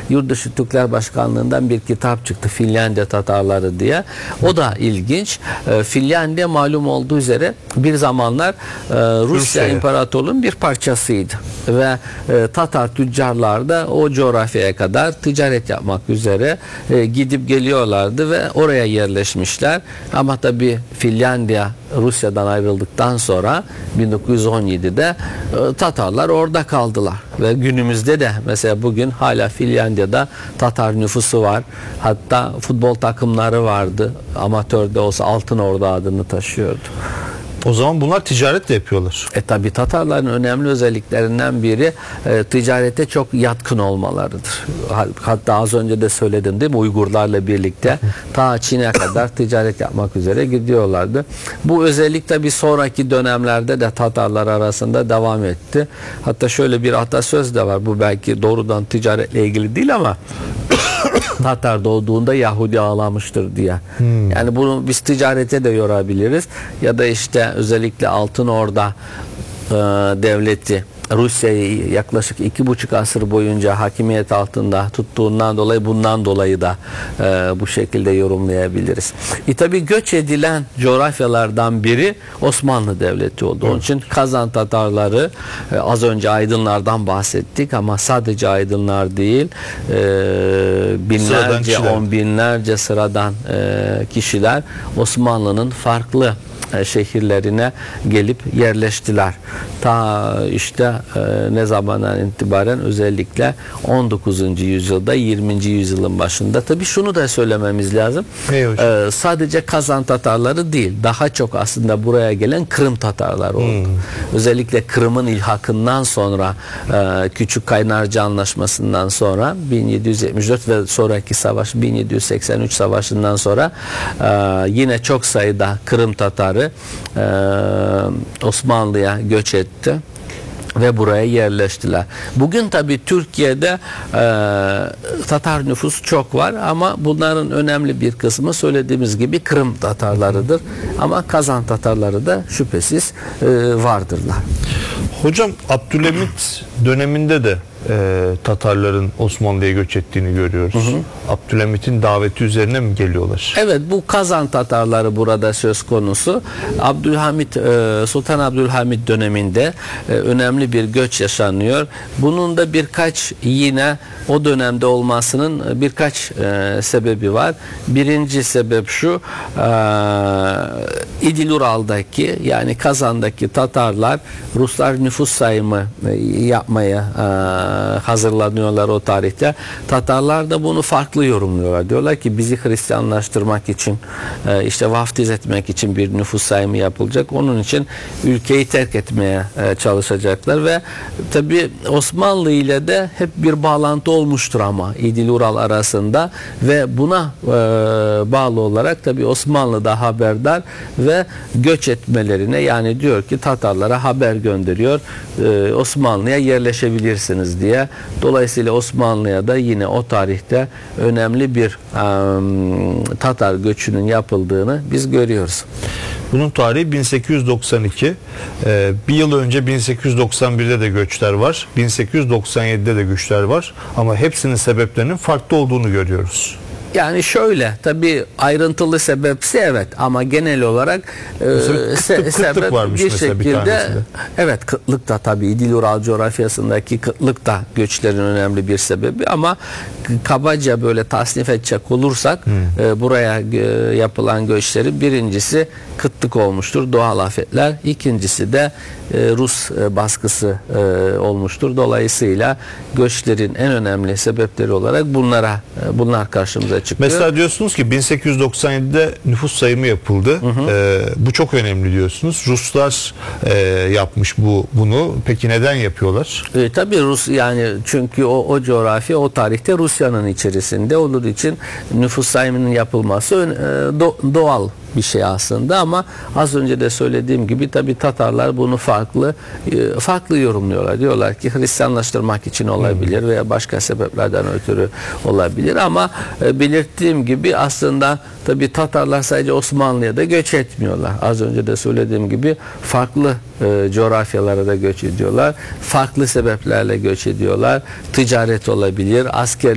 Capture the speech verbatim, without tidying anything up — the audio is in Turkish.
Yurtdışı Türkler Başkanlığı'ndan bir kitap çıktı, Finlandiya Tatarları diye. O da ilginç. E, Finlandiya malum olduğu üzere bir zamanlar e, Rusya Rusya. İmparatorluğu'nun bir parçasıydı ve e, Tatar tüccarlar da o coğrafyaya kadar ticaret yapmak üzere e, gidip geliyorlardı ve oraya yerleşmişler. Ama tabii Finlandiya Rusya'dan ayrıldıktan sonra bin dokuz yüz on yedide e, Tatarlar orada kaldılar ve günümüzde de mesela bugün hala Finlandiya'da Tatar nüfusu var. Hatta futbol takımları vardı. Amatörde olsa Altın Ordu adını taşıyordu. O zaman bunlar ticaret de yapıyorlar. E tabi Tatarların önemli özelliklerinden biri e, ticarete çok yatkın olmalarıdır. Hatta az önce de söyledim değil mi? Uygurlarla birlikte ta Çin'e kadar ticaret yapmak üzere gidiyorlardı. Bu özellik tabi sonraki dönemlerde de Tatarlar arasında devam etti. Hatta şöyle bir atasöz de var. Bu belki doğrudan ticaretle ilgili değil ama Tatar doğduğunda Yahudi ağlamıştır diye. Hmm. Yani bunu biz ticarete de yorabiliriz. Ya da işte özellikle Altın Orda e, devleti Rusya'yı yaklaşık iki buçuk asır boyunca hakimiyet altında tuttuğundan dolayı bundan dolayı da e, bu şekilde yorumlayabiliriz. E tabi göç edilen coğrafyalardan biri Osmanlı Devleti oldu. Onun için Kazan Tatarları e, az önce Aydınlardan bahsettik ama sadece Aydınlar değil e, binlerce on binlerce sıradan e, kişiler Osmanlı'nın farklı şehirlerine gelip yerleştiler. Ta işte e, ne zamandan itibaren özellikle on dokuzuncu yüzyılda yirminci yüzyılın başında. Tabii şunu da söylememiz lazım. E, sadece Kazan Tatarları değil, daha çok aslında buraya gelen Kırım Tatarları oldu. Hmm. Özellikle Kırım'ın ilhakından sonra e, Küçük Kaynarca Anlaşması'ndan sonra bin yedi yüz yetmiş dört ve sonraki savaş bin yedi yüz seksen üç savaşından sonra e, yine çok sayıda Kırım Tatarı Ee, Osmanlı'ya göç etti ve buraya yerleştiler. Bugün tabi Türkiye'de e, Tatar nüfus çok var ama bunların önemli bir kısmı söylediğimiz gibi Kırım Tatarlarıdır. Ama Kazan Tatarları da şüphesiz e, vardırlar. Hocam Abdülhamit döneminde de e, Tatarların Osmanlı'ya göç ettiğini görüyoruz. Hı hı. Abdülhamit'in daveti üzerine mi geliyorlar? Evet, bu Kazan Tatarları burada söz konusu. Abdülhamit e, Sultan Abdülhamit döneminde e, önemli bir göç yaşanıyor. Bunun da birkaç yine o dönemde olmasının birkaç e, sebebi var. Birinci sebep şu, e, İdil-Ural'daki yani Kazan'daki Tatarlar Ruslar nüfus sayımı e, yapmaya e, hazırlanıyorlar o tarihte. Tatarlar da bunu farklı yorumluyorlar. Diyorlar ki bizi Hristiyanlaştırmak için e, işte vaftiz etmek için bir nüfus sayımı yapılacak. Onun için ülkeyi terk etmeye e, çalışacaklar ve tabi Osmanlı ile de hep bir bağlantı olmuştur ama İdil-Ural arasında ve buna e, bağlı olarak tabi Osmanlı da haberdar ve göç etmelerine yani diyor ki Tatarlara haber gönderiyor. E, Osmanlı'ya yerleşebilirsiniz diye. Dolayısıyla Osmanlı'ya da yine o tarihte önemli bir um, Tatar göçünün yapıldığını biz görüyoruz. Bunun tarihi bin sekiz yüz doksan iki. Ee, bir yıl önce bin sekiz yüz doksan birde de göçler var. bin sekiz yüz doksan yedide de göçler var. Ama hepsinin sebeplerinin farklı olduğunu görüyoruz. Yani şöyle tabi ayrıntılı sebepsi evet ama genel olarak e, kıtlık, se sebep varmış bir şekilde bir evet kıtlık da tabi İdil-Ural coğrafyasındaki kıtlık da göçlerin önemli bir sebebi ama kabaca böyle tasnif edecek olursak hmm. e, buraya e, yapılan göçlerin birincisi kıtlık olmuştur, doğal afetler, ikincisi de e, Rus e, baskısı e, olmuştur. Dolayısıyla göçlerin en önemli sebepleri olarak bunlara e, bunlar karşımıza çıkıyor. Mesela diyorsunuz ki bin sekiz yüz doksan yedide nüfus sayımı yapıldı. Hı hı. Ee, bu çok önemli diyorsunuz. Ruslar e, yapmış bu bunu. Peki neden yapıyorlar? E, tabii Rus yani çünkü o, o coğrafya o tarihte Rusya'nın içerisinde olduğu için nüfus sayımının yapılması e, do, doğal bir şey aslında ama az önce de söylediğim gibi tabi Tatarlar bunu farklı farklı yorumluyorlar. Diyorlar ki Hristiyanlaştırmak için olabilir hmm. veya başka sebeplerden ötürü olabilir ama e, belirttiğim gibi aslında tabi Tatarlar sadece Osmanlı'ya da göç etmiyorlar. Az önce de söylediğim gibi farklı e, coğrafyalara da göç ediyorlar. Farklı sebeplerle göç ediyorlar. Ticaret olabilir, asker